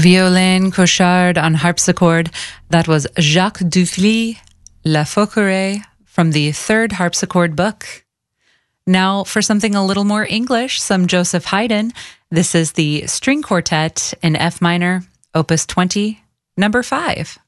Violaine Cochard on harpsichord. That was Jacques Dufly, La Fauquerie, from the third harpsichord book. Now for something a little more English, some Joseph Haydn. This is the String Quartet in F minor, Opus 20, number 5.